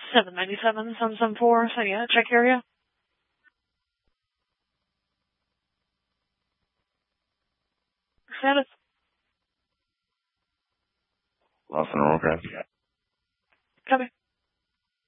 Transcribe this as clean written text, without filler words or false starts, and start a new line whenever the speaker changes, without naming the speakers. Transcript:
797, 774, so yeah, check area. Status.
Lost in okay.
Copy.